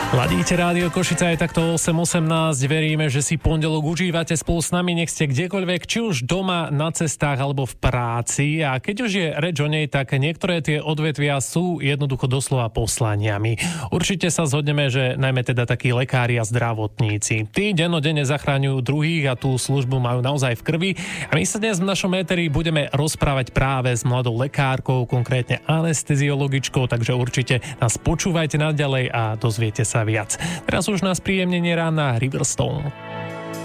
Ladíte Rádio Košice aj takto 8.18. Veríme, že si pondelok užívate spolu s nami, nech ste kdekoľvek, či už doma, na cestách alebo v práci. A keď už je reč o nej, tak niektoré tie odvetvia sú jednoducho doslova poslaniami. Určite sa zhodneme, že najmä teda takí lekári a zdravotníci. Tí dennodenne zachraňujú druhých a tú službu majú naozaj v krvi. A my sa dnes v našom éteri budeme rozprávať práve s mladou lekárkou, konkrétne anesteziologičkou, takže určite nás počúvajte naďalej a dozviete sa viac. Teraz už nás príjemne nerá na Riverstone.